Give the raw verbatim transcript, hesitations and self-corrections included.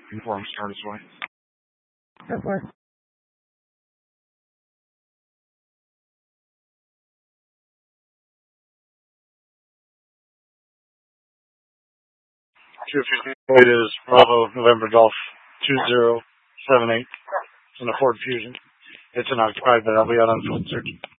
Before I'm started this way. Go for it. two fifty it is Bravo November Golf two zero seven eight. It's in a Ford Fusion. It's an occupied, but I'll be out on foot search.